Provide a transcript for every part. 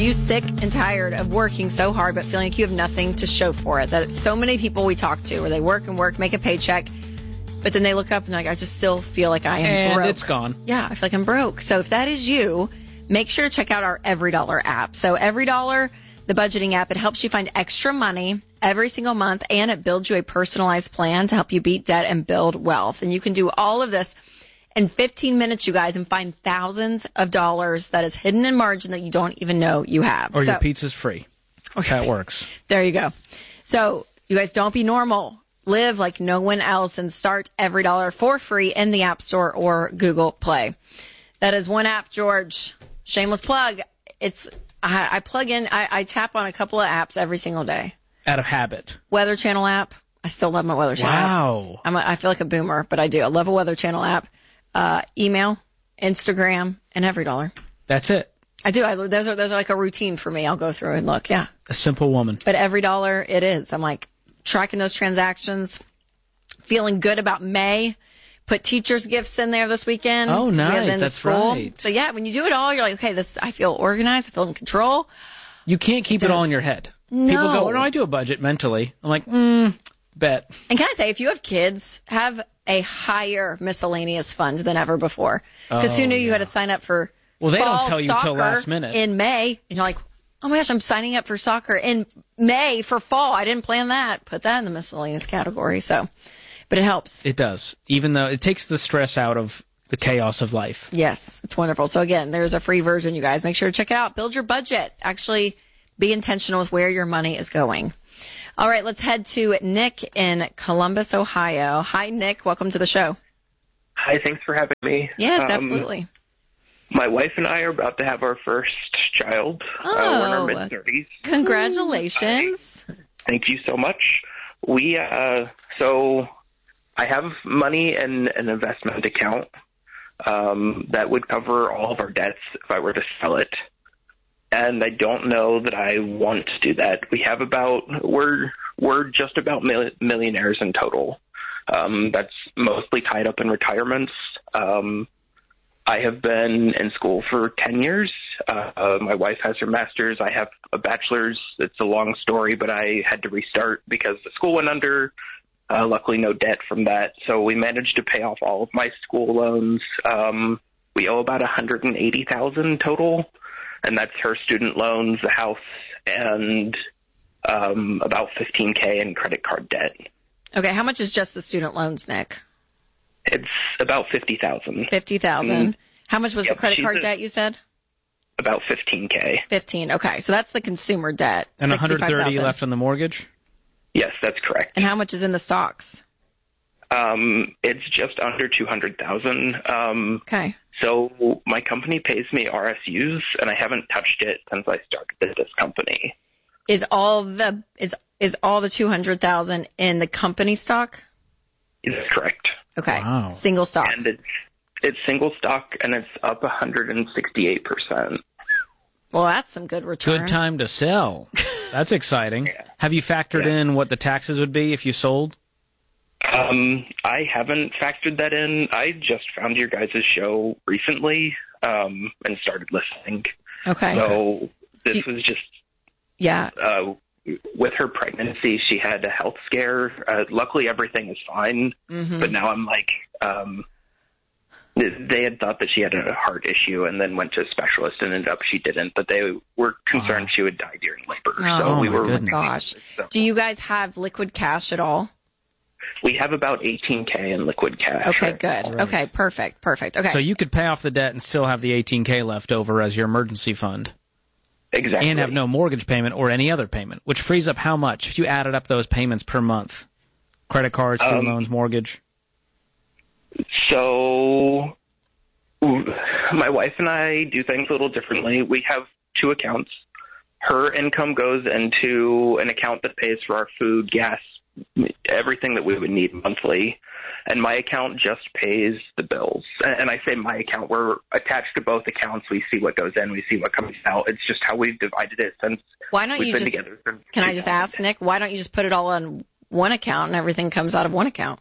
you sick and tired of working so hard but feeling like you have nothing to show for it? That so many people we talk to where they work and work, make a paycheck, but then they look up and they're like, I just still feel like I am broke. And it's gone. Yeah, I feel like I'm broke. So if that is you, make sure to check out our EveryDollar app. So EveryDollar, the budgeting app, it helps you find extra money every single month, and it builds you a personalized plan to help you beat debt and build wealth. And you can do all of this in 15 minutes, you guys, and find thousands of dollars that is hidden in margin that you don't even know you have. Or your pizza's free. That works. There you go. So you guys, don't be normal. Live like no one else and start EveryDollar for free in the App Store or Google Play. That is one app, George. Shameless plug. I plug in, I tap on a couple of apps every single day. Out of habit. Weather Channel app. I still love my Weather Channel app. Wow. I feel like a boomer, but I do. I love a Weather Channel app. Email, Instagram, and EveryDollar. That's it. I do. Those are like a routine for me. I'll go through and look. Yeah. A simple woman. But EveryDollar, it is. I'm like tracking those transactions, feeling good about May. Put teachers' gifts in there this weekend. Oh, nice. That's school. right. So, yeah, when you do it all, you're like, okay, I feel organized. I feel in control. You can't keep it all in your head. No. People go, no, I do a budget mentally. I'm like, bet. And can I say, if you have kids, have a higher miscellaneous fund than ever before. Because who knew you had to sign up for Well, they fall don't tell you soccer till last minute. In May. And you're like, oh, my gosh, I'm signing up for soccer in May for fall. I didn't plan that. Put that in the miscellaneous category. So, but it helps. It does. Even though it takes the stress out of the chaos of life. Yes, it's wonderful. So, again, there's a free version, you guys. Make sure to check it out. Build your budget. Actually, be intentional with where your money is going. All right, let's head to Nick in Columbus, Ohio. Hi, Nick. Welcome to the show. Hi, thanks for having me. Yes, absolutely. My wife and I are about to have our first child. We're in our mid-30s. Congratulations. Thank you so much. So I have money in an investment account that would cover all of our debts if I were to sell it. And I don't know that I want to do that. We're just about millionaires in total. That's mostly tied up in retirements. I have been in school for 10 years. My wife has her master's. I have a bachelor's. It's a long story, but I had to restart because the school went under. Luckily, no debt from that. So we managed to pay off all of my school loans. We owe about $180,000 total, and that's her student loans, the house, and about $15K in credit card debt. Okay, how much is just the student loans, Nick? It's about $50,000. $50,000. How much was the credit card debt, you said? About $15K. 15. Okay, so that's the consumer debt. And $130 left on the mortgage? Yes, that's correct. And how much is in the stocks? It's just under $200,000. Okay. So my company pays me RSUs, and I haven't touched it since I started this company. Is all the $200,000 in the company stock? That's correct. Okay. Wow. Single stock. And it's single stock, and it's up 168%. Well, that's some good return. Good time to sell. That's exciting. Yeah. Have you factored in what the taxes would be if you sold? I haven't factored that in. I just found your guys' show recently and started listening. Okay. So this was just... Yeah. With her pregnancy, she had a health scare. Luckily, everything is fine. Mm-hmm. But now I'm like, they had thought that she had a heart issue and then went to a specialist and ended up she didn't. But they were concerned she would die during labor. Oh, so we were. Gosh. So. Do you guys have liquid cash at all? We have about $18K in liquid cash. Okay, good. Right. Okay, perfect. Okay. So you could pay off the debt and still have the $18K left over as your emergency fund. Exactly. And have no mortgage payment or any other payment, which frees up how much if you added up those payments per month? Credit cards, student loans, mortgage? So my wife and I do things a little differently. We have two accounts. Her income goes into an account that pays for our food, gas, everything that we would need monthly. And my account just pays the bills. And I say my account, we're attached to both accounts. We see what goes in, we see what comes out. It's just how we've divided it since we've been together. Can I just ask, Nick, why don't you just put it all on one account and everything comes out of one account?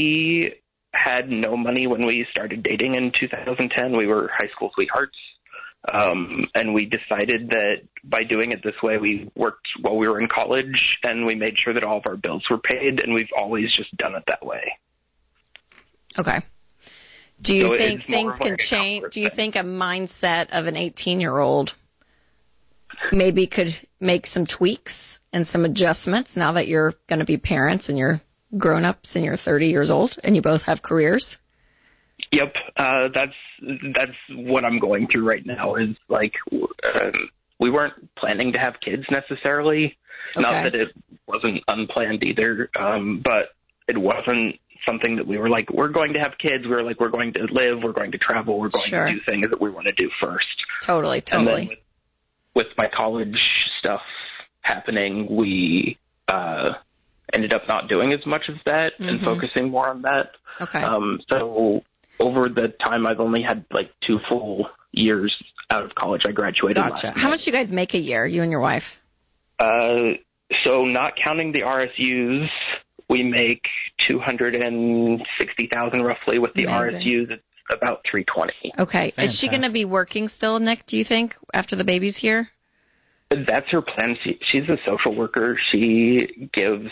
We had no money when we started dating in 2010. We were high school sweethearts. And we decided that by doing it this way, we worked while we were in college, and we made sure that all of our bills were paid, and we've always just done it that way. Okay. Do you think things can change? Do you think a mindset of an 18-year-old maybe could make some tweaks and some adjustments now that you're going to be parents and you're grown-ups and you're 30 years old and you both have careers? Yep. That's what I'm going through right now is like we weren't planning to have kids necessarily. Okay. Not that it wasn't unplanned either, but it wasn't something that we were like, we're going to have kids. We were like, we're going to live, we're going to travel, we're going to do things that we want to do first. Totally. And then with my college stuff happening, we ended up not doing as much of that and focusing more on that. Okay. So over the time, I've only had like 2 full years out of college. I graduated last year. How much do you guys make a year, you and your wife? So not counting the RSUs, we make $260,000 roughly. With the RSUs, it's about $320,000. Okay. Fantastic. Is she going to be working still, Nick, do you think, after the baby's here? That's her plan. She's a social worker. She gives,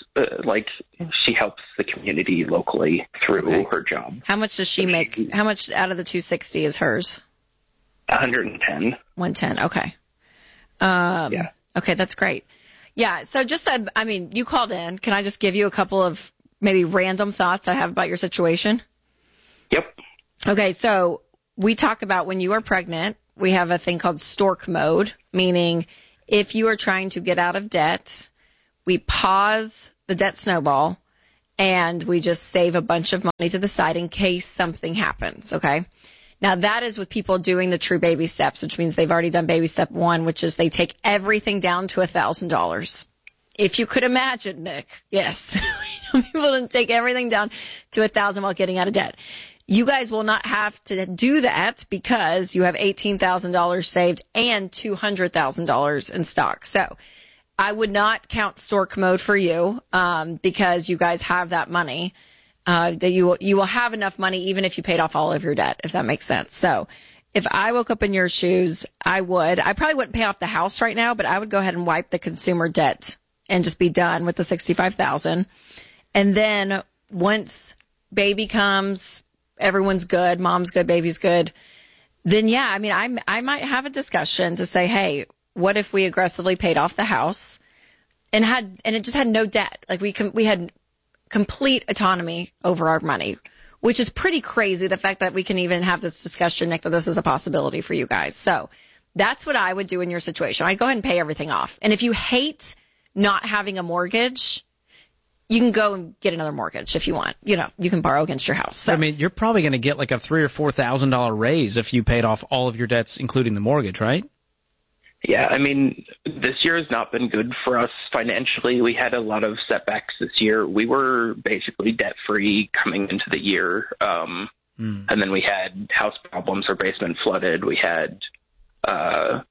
she helps the community locally through her job. How much does she make? How much out of the 260 is hers? 110. 110. Okay. Yeah. Okay, that's great. Yeah. So you called in. Can I just give you a couple of maybe random thoughts I have about your situation? Yep. Okay. So we talk about when you are pregnant, we have a thing called stork mode, meaning if you are trying to get out of debt, we pause the debt snowball and we just save a bunch of money to the side in case something happens. Okay. Now that is with people doing the true baby steps, which means they've already done baby step 1, which is they take everything down to $1,000. If you could imagine, Nick, yes, people didn't take everything down to $1,000 while getting out of debt. You guys will not have to do that because you have $18,000 saved and $200,000 in stock. So I would not count stork mode for you because you guys have that money. That you will have enough money even if you paid off all of your debt, if that makes sense. So if I woke up in your shoes, I probably wouldn't pay off the house right now, but I would go ahead and wipe the consumer debt and just be done with the $65,000. And then once baby comes, everyone's good, mom's good, baby's good, then yeah, I mean, I might have a discussion to say, hey, what if we aggressively paid off the house and it just had no debt? Like we had complete autonomy over our money, which is pretty crazy, the fact that we can even have this discussion, Nick, that this is a possibility for you guys. So that's what I would do in your situation. I'd go ahead and pay everything off. And if you hate not having a mortgage, you can go and get another mortgage if you want. You can borrow against your house. So, I mean, you're probably going to get like a $3,000 or $4,000 raise if you paid off all of your debts, including the mortgage, right? Yeah, I mean, this year has not been good for us financially. We had a lot of setbacks this year. We were basically debt-free coming into the year, and then we had house problems. Our basement flooded. We had to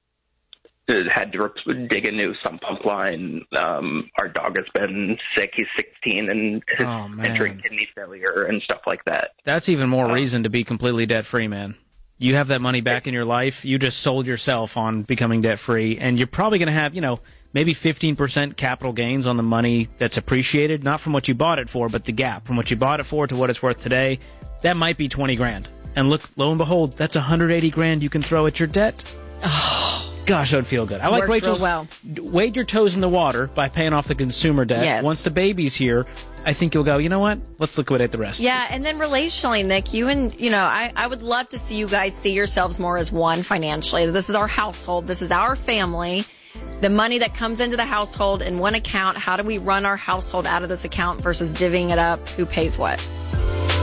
dig a new sump pump line. Our dog has been sick. He's 16 and is entering kidney failure and stuff like that. That's even more reason to be completely debt-free, man. You have that money back in your life. You just sold yourself on becoming debt-free, and you're probably going to have, maybe 15% capital gains on the money that's appreciated, not from what you bought it for, but the gap from what you bought it for to what it's worth today. That might be $20,000. And look, lo and behold, that's $180,000 you can throw at your debt. Oh, gosh, that would feel good. I like Rachel's wade your toes in the water by paying off the consumer debt. Yes. Once the baby's here, I think you'll go, you know what? Let's liquidate the rest. Yeah, and then relationally, Nick, I would love to see you guys see yourselves more as one financially. This is our household. This is our family. The money that comes into the household in one account, how do we run our household out of this account versus divvying it up? Who pays what?